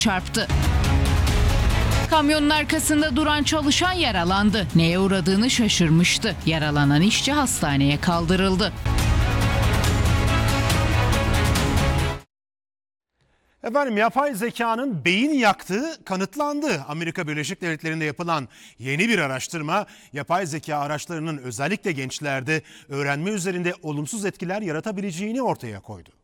çarptı. Kamyonun arkasında duran çalışan yaralandı. Neye uğradığını şaşırmıştı. Yaralanan işçi hastaneye kaldırıldı. Efendim, yapay zekanın beyin yaktığı kanıtlandı. Amerika Birleşik Devletleri'nde yapılan yeni bir araştırma, yapay zeka araçlarının özellikle gençlerde öğrenme üzerinde olumsuz etkiler yaratabileceğini ortaya koydu.